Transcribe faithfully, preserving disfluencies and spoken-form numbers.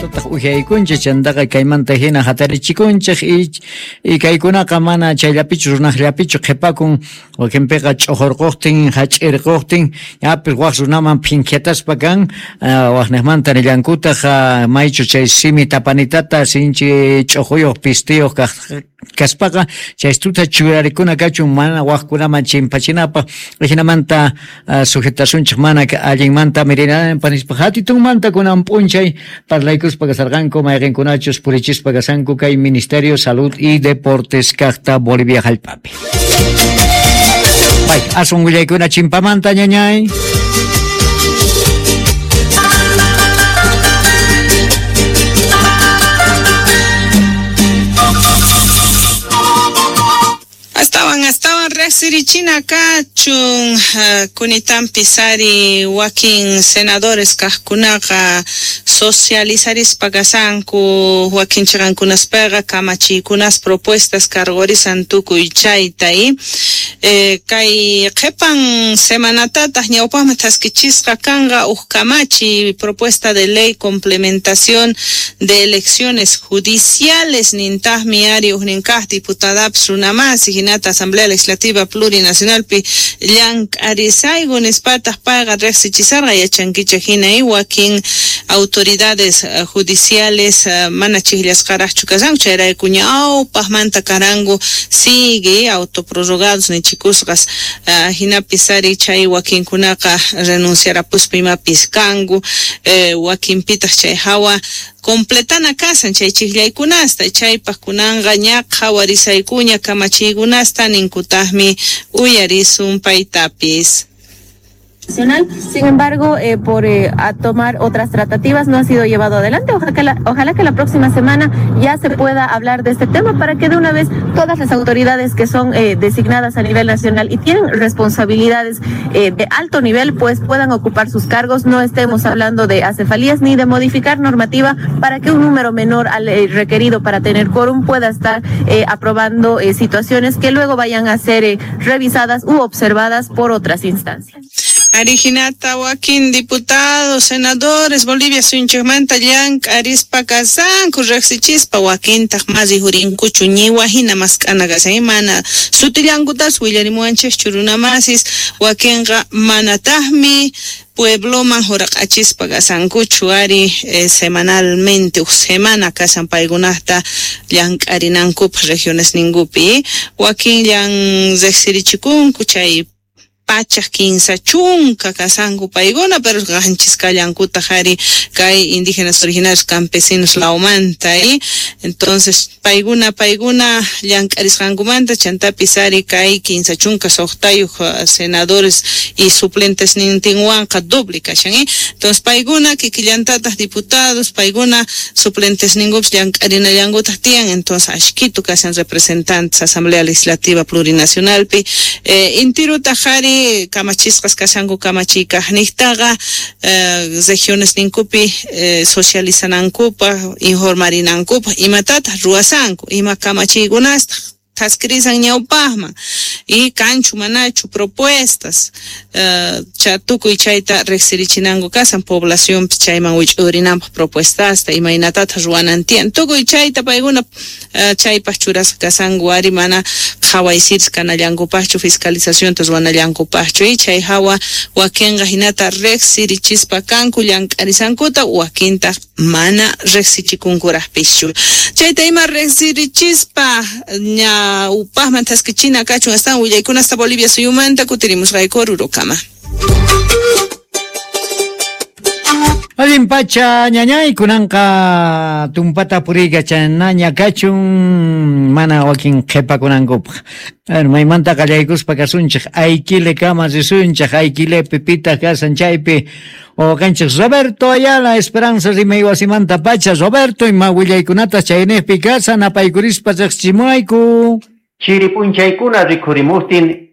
Uyaykunchik chantaqa kaymanta hina hatarichikunchik y y kaykunaqa mana chayllapichu runaqllapichu qhipakun wakinpiqa ch'uhurquqtin hach'irquqtin yapi waq runaman phinqyataspa kan waqniqmanta rillankutaq maychu chay simi tapanitata sinchi ch'uhuyuq pistiyuq kaq kaspaqa chaystuta churarikuna kachun mana waqkunaman chimpachinapaq hinamanta sujetasunchik mana allinmanta mirinamanpa nispa hatitunmanta kunan p'unchay parlaykuspa kasarqanku mayqinkunachus purichispa kasanku kay Ministerio Salud y Deportes kaqta Bolivia hallp'api. Bay, asun willaykuna chimpamanta ñañay. Estaban, estaban resirichina kachun uh, kunitan pisari wakin senadores kahkunaqa socializaris pagasanku wakin chigankunas pega kamachikunas propuestas cargorizan tukuy chaytay eh, kay qepan semanatataq ñawpaqman taskichisqa kanqa uj kamachi propuesta de ley complementación de elecciones judiciales nintaqmi ari uj ninkaq diputadapas runamasi hinata Asamblea Legislativa Plurinacional pi llank arisaygu nispataq payqa riqsichisarqa yachankichá hinay wakin autoridades uh, judiciales uh, mana chikllashqaraqchu kasanku chayrayku ñawpaqmanta karangu sigue autoprorrogados nichikusqas uh, hinapis ari chay wakinkunaqa renunciarapuspa imapis kangu eh, wakinpitaq chay hawa completana kasan chay chiklaykunasta chaypaq kunanqa ñaq hawarisaykuña kamachiykunasta ninkutaqmi uyarisun paytapis. Sin embargo, eh, por eh, a tomar otras tratativas no ha sido llevado adelante. Ojalá que, la, ojalá que la próxima semana ya se pueda hablar de este tema para que de una vez todas las autoridades que son eh, designadas a nivel nacional y tienen responsabilidades eh, de alto nivel, pues puedan ocupar sus cargos. No estemos hablando de acefalías ni de modificar normativa para que un número menor al eh, requerido para tener quórum pueda estar eh, aprobando eh, situaciones que luego vayan a ser eh, revisadas u observadas por otras instancias. Ariginata wakin diputados, senadores, Bolivia sunchumanta llank arispa kasanku reqsichispa wakintaq masi hurinkuchu ñiwa hina maskanagasan mana sutillankutas willarimuanchis churunamasis wakinqa manataqmi puebloman huraq'achispa kasankuchu ari eh, semanalmente uj semana kasan paykunaqta llank'arinankupas regiones ninkupi wakin llan reqsirichikunku chay pachaq kinsa chunka kasanku payguna pero ganchis kallankuta hari kay indígenas originarios campesinos laumanta y entonces payguna payguna llank'arisqankumanta chantapis ari kay kinsa chunka soqtayuq senadores y suplentes nintinwanqa doble kashan ¿eh? Entonces payguna kikillantataq diputados payguna suplentes ninkupas llank'arinallankutaq tiyan entonces ashkitu kasan representantes Asamblea Legislativa Plurinacionalpi eh, intirutaq hari kamachisqas kasanku kamachikaqniqtaqa eh, regiones ninkupi eh, socializanankupa informarinankupa imatataq ruwasanku ima kamachiykunastaq taskirisan ñawpaqman y kanchu manachu propuestas uh, cha tukuy chayta riqsirichinanku kasan población chayman wich'urinanpaq propuestasta imaynatata ruwanantiyan tukuy chayta payguna uh, chaypaq churasqa kasanku ari mana qhawaysiris kanallankupaqchu fiscalizacionta ruwanallankupaqchu y chay hawa wakinqa hinata riqsirichispa kanku llank'arisankuta wakintaq mana riqsichikunkuraqpischu chayta ima riqsirichispa ña upahman taskichina kachun astan willaykuna hasta Bolivia suyumanta kutirimus raykuru rukama. Allin pacha ñañay kunanqa tumpata puriga chanaña kachun mana wakin qhipa kunankupaq. Maymanta qallaykuspa kasunchik aykile kama risunchik aykile pipita kasan chaypi o kanchik Roberto Ayala Esperanza rimay wasimanta pacha Roberto ima willaykunata chayniypi kasan apaykurispa riqsichimuayku. Chiripunchaykuna rikurimustin